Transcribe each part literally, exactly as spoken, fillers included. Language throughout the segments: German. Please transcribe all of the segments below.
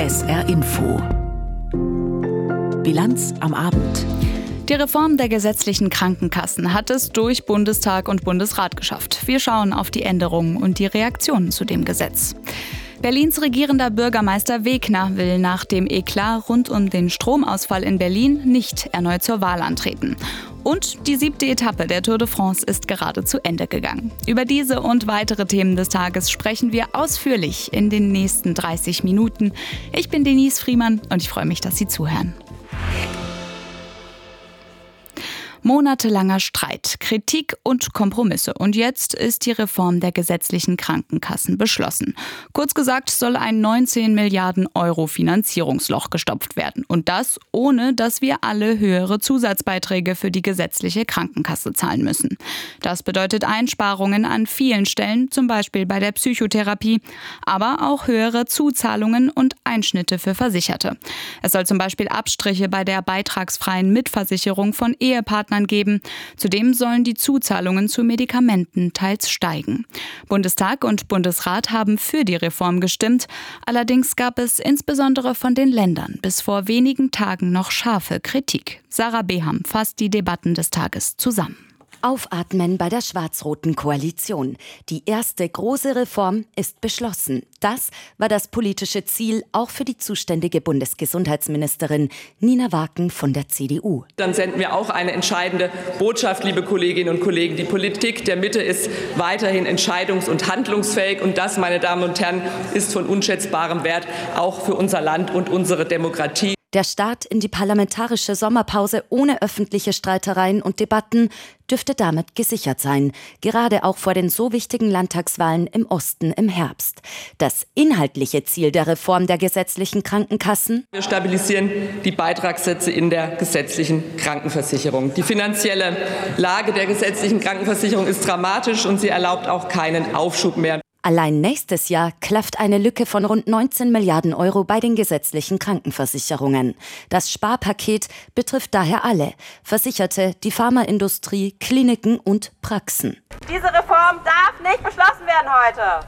S R Info. Bilanz am Abend. Die Reform der gesetzlichen Krankenkassen hat es durch Bundestag und Bundesrat geschafft. Wir schauen auf die Änderungen und die Reaktionen zu dem Gesetz. Berlins regierender Bürgermeister Wegner will nach dem Eklat rund um den Stromausfall in Berlin nicht erneut zur Wahl antreten. Und die siebte Etappe der Tour de France ist gerade zu Ende gegangen. Über diese und weitere Themen des Tages sprechen wir ausführlich in den nächsten dreißig Minuten. Ich bin Denise Friemann und ich freue mich, dass Sie zuhören. Monatelanger Streit, Kritik und Kompromisse. Und jetzt ist die Reform der gesetzlichen Krankenkassen beschlossen. Kurz gesagt soll ein neunzehn Milliarden Euro Finanzierungsloch gestopft werden. Und das, ohne dass wir alle höhere Zusatzbeiträge für die gesetzliche Krankenkasse zahlen müssen. Das bedeutet Einsparungen an vielen Stellen, zum Beispiel bei der Psychotherapie, aber auch höhere Zuzahlungen und Einschnitte für Versicherte. Es soll zum Beispiel Abstriche bei der beitragsfreien Mitversicherung von Ehepartnern geben. Zudem sollen die Zuzahlungen zu Medikamenten teils steigen. Bundestag und Bundesrat haben für die Reform gestimmt. Allerdings gab es insbesondere von den Ländern bis vor wenigen Tagen noch scharfe Kritik. Sarah Beham fasst die Debatten des Tages zusammen. Aufatmen bei der schwarz-roten Koalition. Die erste große Reform ist beschlossen. Das war das politische Ziel auch für die zuständige Bundesgesundheitsministerin Nina Waken von der C D U. Dann senden wir auch eine entscheidende Botschaft, liebe Kolleginnen und Kollegen. Die Politik der Mitte ist weiterhin entscheidungs- und handlungsfähig. Und das, meine Damen und Herren, ist von unschätzbarem Wert, auch für unser Land und unsere Demokratie. Der Start in die parlamentarische Sommerpause ohne öffentliche Streitereien und Debatten dürfte damit gesichert sein, gerade auch vor den so wichtigen Landtagswahlen im Osten im Herbst. Das inhaltliche Ziel der Reform der gesetzlichen Krankenkassen: Wir stabilisieren die Beitragssätze in der gesetzlichen Krankenversicherung. Die finanzielle Lage der gesetzlichen Krankenversicherung ist dramatisch und sie erlaubt auch keinen Aufschub mehr. Allein nächstes Jahr klafft eine Lücke von rund neunzehn Milliarden Euro bei den gesetzlichen Krankenversicherungen. Das Sparpaket betrifft daher alle: Versicherte, die Pharmaindustrie, Kliniken und Praxen. Diese Reform darf nicht beschlossen werden heute.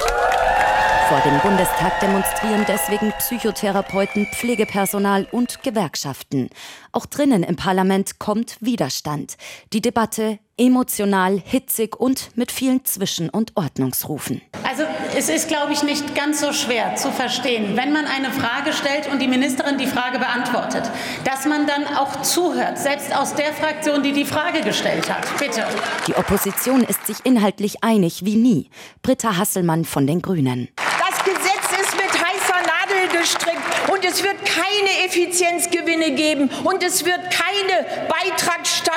Vor dem Bundestag demonstrieren deswegen Psychotherapeuten, Pflegepersonal und Gewerkschaften. Auch drinnen im Parlament kommt Widerstand. Die Debatte emotional, hitzig und mit vielen Zwischen- und Ordnungsrufen. Also es ist, glaube ich, nicht ganz so schwer zu verstehen, wenn man eine Frage stellt und die Ministerin die Frage beantwortet, dass man dann auch zuhört, selbst aus der Fraktion, die die Frage gestellt hat. Bitte. Die Opposition ist sich inhaltlich einig wie nie. Britta Hasselmann von den Grünen. Das Gesetz ist mit heißer Nadel gestrickt und es wird keine Effizienzgewinne geben und es wird keine Beitragsstabilität